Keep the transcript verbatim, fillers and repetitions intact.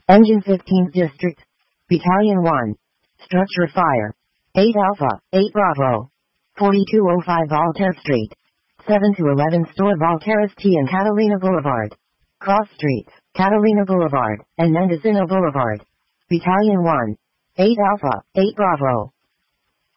Engine fifteenth District. Battalion one. Structure Fire. eight Alpha, eight Bravo. forty-two oh five Voltaire Street. seven to eleven Store Voltaires T and Catalina Boulevard. Cross Streets, Catalina Boulevard, and Mendocino Boulevard. Battalion one. eight Alpha, eight Bravo.